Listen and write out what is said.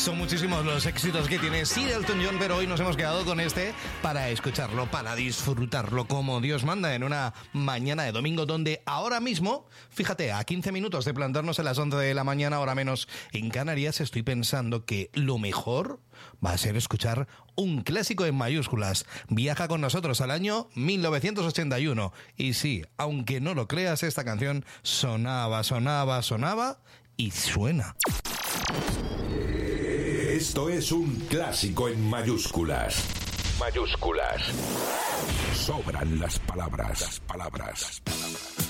Son muchísimos los éxitos que tiene Sir Elton John, pero hoy nos hemos quedado con este para escucharlo, para disfrutarlo como Dios manda en una mañana de domingo, donde ahora mismo, fíjate, a 15 minutos de plantarnos a las 11 de la mañana, hora menos en Canarias, estoy pensando que lo mejor va a ser escuchar un clásico en mayúsculas. Viaja con nosotros al año 1981. Y sí, aunque no lo creas, esta canción sonaba y suena. Esto es un clásico en mayúsculas. Mayúsculas. Sobran las palabras.